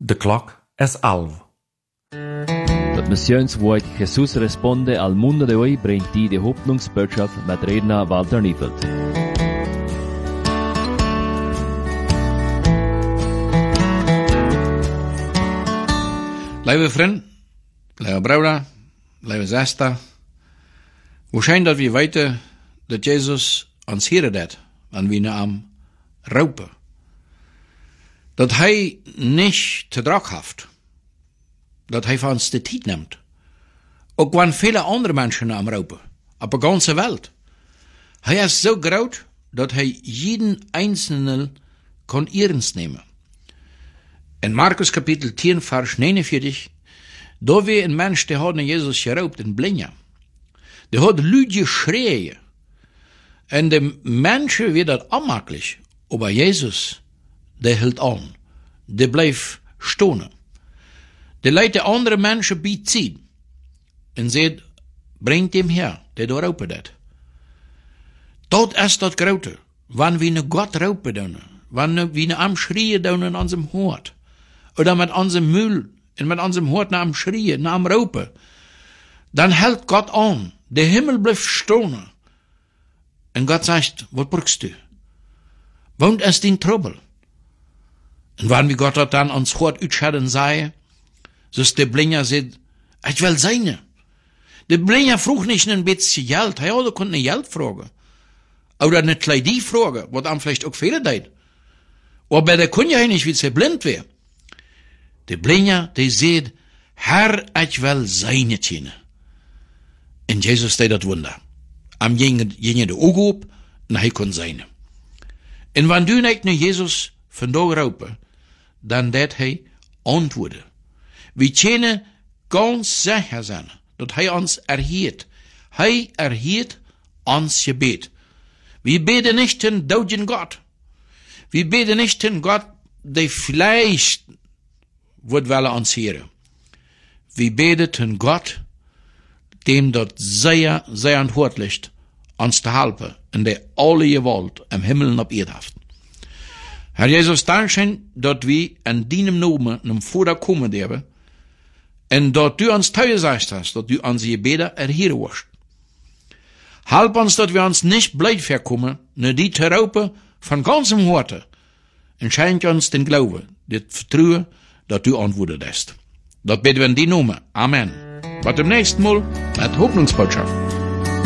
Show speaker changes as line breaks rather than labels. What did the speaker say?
De klok is 11.
Das Missionswort Jesús responde al mundo de hoy bringt die Hoffnungsbotschaft mit Redner Walter Niefeld.
Lieve vriend, lieve broeder, lieve zuster, hoe schijn dat we weten dat Jezus ons hier dat, en we naar hem roepen. Dat hij niet te druk heeft. Dat hij van ons de tijd neemt. Ook wanneer vele andere mensen naar hem roepen. Op de ganze wereld. Hij is zo groot dat hij jeden einzelne kan ernst nemen. In Markus kapitel 10 vers 49, daar weer een mens die had naar Jezus geroept in Blinja. Die had luid geschreien. En de mensen weer dat onmakkelijk. Maar Jezus, die hield aan. Die bleef stonen. Die leidt de andere mensen bij zien. En zei, brengt hem her, die daar roepen dat. Dat is dat grote. Wanneer we naar God roepen doen. Wanneer we naar hem schreien doen in onze hoort. Oder met onze mul en met onze hoort naar hem schreien, naar hem roepen. Dan hält God aan. De Himmel blijft stonen. En God zegt, wat brukst u? Woont es in Trouble? En wanneer we God dat dan ons hoort uitschadden zei, zoals de Blinja zegt, ik wil zijn. De Blinja vroeg niet een beetje geld, hij had kon een geld vragen. Oder een kleidie vragen, wat dan vielleicht ook vele deed. Maar der kon ja niet, wie ze blind weer. De Blinja, die zegt, Herr, ik wil zijn tjene. En Jezus deed dat wunder. Am ging de ogen op, en hij kon zijn. En wanneer du niet naar Jezus vandaag roepen, dan deed hij antwoorden. We kunnen ganz zeker zijn dat hij ons erhielt. Hij erhielt ons gebed. We beten nicht ten doodjen Gott. We beten nicht ten Gott, die vielleicht wird willen ons heren. We beten ten Gott, dem dat sehr antwoordlich ons te helpen, en die alle gewalt im Himmel en op eerd heeft. Herr Jesus, danken dat we in dienem Namen nem Vater komen dürfen, en dat du ons toegesagt hast, dat du onze gebeden erhören wirst. Help ons dat we ons nicht blij verkommen, naar die te roepen van ganzem Harte, en schenk ons den Glauben, dit vertrouwen, dat du antwoorden hast. Dat bidden we in die Namen. Amen. Wat im nächsten Mal mit Hoffnungsbotschaft.